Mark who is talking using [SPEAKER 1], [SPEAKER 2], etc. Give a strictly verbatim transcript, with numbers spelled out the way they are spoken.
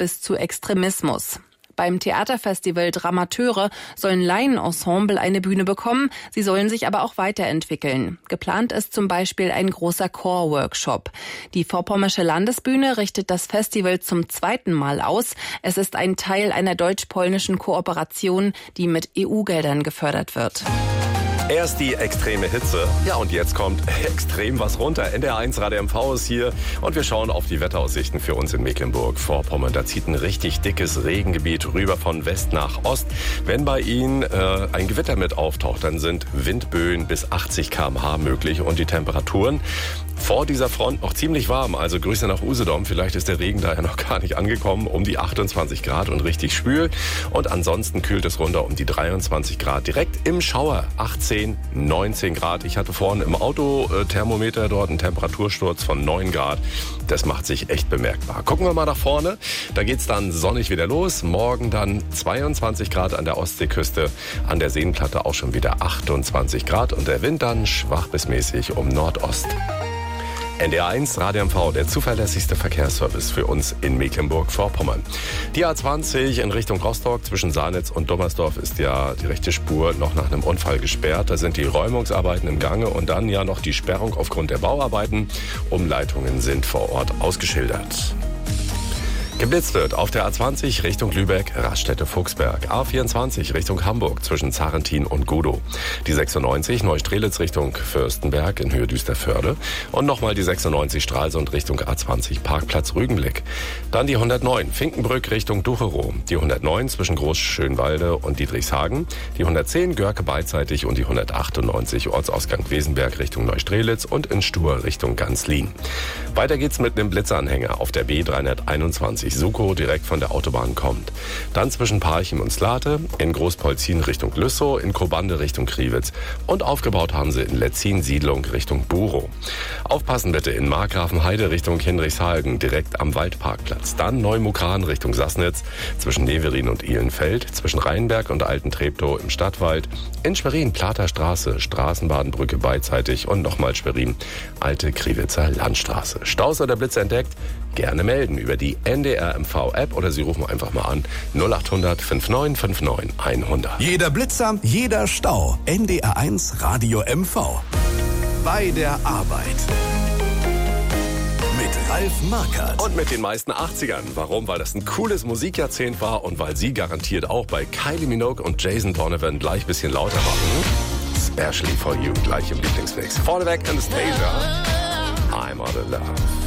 [SPEAKER 1] bis zu Extremismus. Beim Theaterfestival Dramateure sollen Laienensemble eine Bühne bekommen, sie sollen sich aber auch weiterentwickeln. Geplant ist zum Beispiel ein großer Chor-Workshop. Die Vorpommersche Landesbühne richtet das Festival zum zweiten Mal aus. Es ist ein Teil einer deutsch-polnischen Kooperation, die mit E U-Geldern gefördert wird.
[SPEAKER 2] Erst die extreme Hitze. Ja, und jetzt kommt extrem was runter. N D R eins Radio M V ist hier und wir schauen auf die Wetteraussichten für uns in Mecklenburg-Vorpommern. Da zieht ein richtig dickes Regengebiet rüber von West nach Ost. Wenn bei Ihnen äh, ein Gewitter mit auftaucht, dann sind Windböen bis achtzig Kilometer pro Stunde möglich und die Temperaturen vor dieser Front noch ziemlich warm. Also Grüße nach Usedom. Vielleicht ist der Regen da ja noch gar nicht angekommen. Um die achtundzwanzig Grad und richtig schwül. Und ansonsten kühlt es runter um die dreiundzwanzig Grad. Direkt im Schauer achtzehn, neunzehn Grad. Ich hatte vorhin im Autothermometer dort einen Temperatursturz von neun Grad. Das macht sich echt bemerkbar. Gucken wir mal nach vorne. Da geht's dann sonnig wieder los. Morgen dann zweiundzwanzig Grad an der Ostseeküste. An der Seenplatte auch schon wieder achtundzwanzig Grad. Und der Wind dann schwach bis mäßig um Nordost. N D R eins Radio M V, der zuverlässigste Verkehrsservice für uns in Mecklenburg-Vorpommern. Die A zwanzig in Richtung Rostock zwischen Sahnitz und Dommersdorf ist ja die rechte Spur noch nach einem Unfall gesperrt. Da sind die Räumungsarbeiten im Gange und dann ja noch die Sperrung aufgrund der Bauarbeiten. Umleitungen sind vor Ort ausgeschildert. Geblitzt wird auf der A zwanzig Richtung Lübeck, Raststätte-Fuchsberg. A vierundzwanzig Richtung Hamburg zwischen Zarentin und Gudow. Die sechsundneunzig Neustrelitz Richtung Fürstenberg in Höhe Düsterförde. Und nochmal die sechsundneunzig Stralsund Richtung A zwanzig Parkplatz Rügenblick. Dann die hundertneun Finkenbrück Richtung Ducherow. Die hundertneun zwischen Großschönwalde und Dietrichshagen. Die hundertzehn Görke beidseitig und die hundertachtundneunzig Ortsausgang Wesenberg Richtung Neustrelitz und in Stur Richtung Ganzlin. Weiter geht's mit einem Blitzanhänger auf der B dreihunderteinundzwanzig. Suko direkt von der Autobahn kommt. Dann zwischen Parchim und Slate, in Großpolzin Richtung Lüssow, in Kobande Richtung Kriwitz und aufgebaut haben sie in Letzin Siedlung Richtung Burow. Aufpassen bitte in Markgrafenheide Richtung Hinrichshagen, direkt am Waldparkplatz. Dann Neumukran Richtung Sassnitz, zwischen Neverin und Ihlenfeld, zwischen Rheinberg und Alten Treptow im Stadtwald, in Schwerin Plater Straße, Straßenbahnbrücke beidseitig und nochmal Schwerin, Alte Kriwitzer Landstraße. Staus oder Blitz entdeckt? Gerne melden über die N D R M V-App oder Sie rufen einfach mal an null acht hundert neunundfünfzig neunundfünfzig hundert.
[SPEAKER 3] Jeder Blitzer, jeder Stau. N D R eins Radio M V. Bei der Arbeit. Mit Ralf Markert.
[SPEAKER 2] Und mit den meisten achtzigern. Warum? Weil das ein cooles Musikjahrzehnt war und weil Sie garantiert auch bei Kylie Minogue und Jason Donovan gleich ein bisschen lauter machen. Especially for you, gleich im Lieblingsmix. Vorneweg Anastasia. I'm out of love.